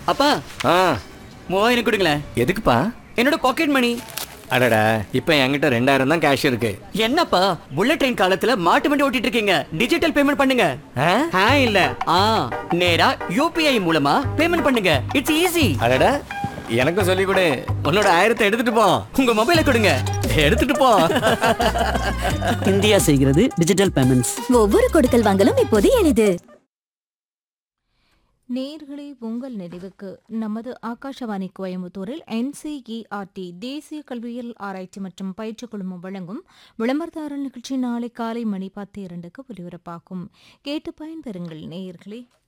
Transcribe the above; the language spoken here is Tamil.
அப்பா ஆ 3000 கொடுங்களேன். எதுக்குப்பா? என்னோட பாக்கெட் மணி. அடடா, இப்ப என்கிட்ட 2000 தான் கேஷ் இருக்கு. என்னப்பா புல்லட் ட்ரெயின் காலத்துல மாட்டு வண்டி ஓட்டிட்டு இருக்கீங்க? டிஜிட்டல் பேமெண்ட் பண்ணுங்க. ஆ? இல்ல நேரா யூபிஐ மூலமா பேமெண்ட் பண்ணுங்க. It's easy. அடடா, எனக்கும் சொல்லி கொடு. உன்னோட 1000 எடுத்துட்டு போ. உங்க மொபைலை கொடுங்க. எடுத்துட்டு போ. இந்தியா செய்கிறது டிஜிட்டல் பேமெண்ட்ஸ். ஒவ்வொரு கொடுக்கல் வாங்கலும் இப்போது எளிது. நேயர்களே, உங்கள் நினைவுக்கு நமது ஆகாஷவாணி கோயம்புத்தூரில் NCERT தேசிய கல்வியியல் ஆராய்ச்சி மற்றும் பயிற்சி குழுமம் வழங்கும் விளம்பரதாரர் நிகழ்ச்சி நாளை காலை மணி 10:02 ஒலிபரப்பாகும். கேட்டு பயன்பெறுங்கள் நேயர்களே.